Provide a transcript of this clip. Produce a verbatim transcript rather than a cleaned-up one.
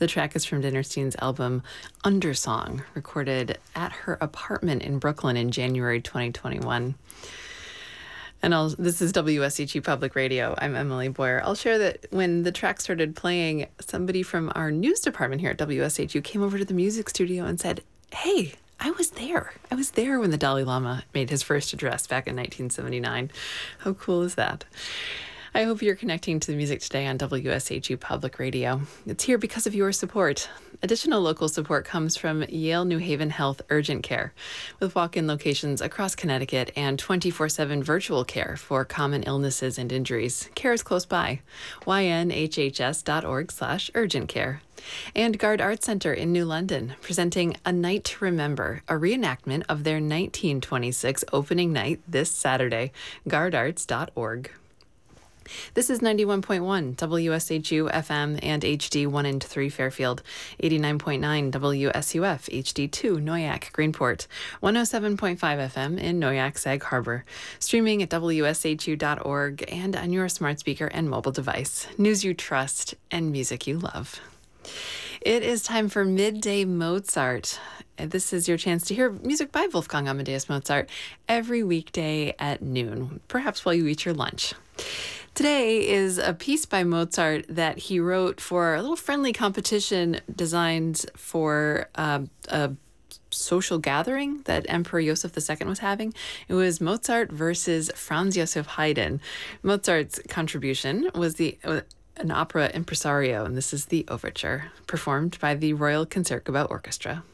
The track is from Dinnerstein's album Undersong, recorded at her apartment in Brooklyn in January twenty twenty-one. And I'll, this is W S H U Public Radio. I'm Emily Boyer. I'll share that when the track started playing, somebody from our news department here at W S H U came over to the music studio and said, "Hey, I was there. I was there when the Dalai Lama made his first address back in nineteen seventy-nine. How cool is that? I hope you're connecting to the music today on W S H U Public Radio. It's here because of your support. Additional local support comes from Yale New Haven Health Urgent Care, with walk-in locations across Connecticut and twenty-four seven virtual care for common illnesses and injuries. Care is close by. Y N H H S dot org slash urgent care. And Gard Art Center in New London, presenting A Night to Remember, a reenactment of their nineteen twenty-six opening night this Saturday. gard arts dot org. This is ninety-one point one W S H U F M and H D one and three Fairfield, eighty-nine point nine W S U F H D two Noyak Greenport, one oh seven point five F M in Noyak Sag Harbor, streaming at W S H U dot org and on your smart speaker and mobile device. News you trust and music you love. It is time for Midday Mozart. This is your chance to hear music by Wolfgang Amadeus Mozart every weekday at noon, perhaps while you eat your lunch. Today is a piece by Mozart that he wrote for a little friendly competition designed for uh, a social gathering that Emperor Joseph the Second was having. It was Mozart versus Franz Joseph Haydn. Mozart's contribution was the uh, an opera impresario, and this is the overture, performed by the Royal Concertgebouw Orchestra.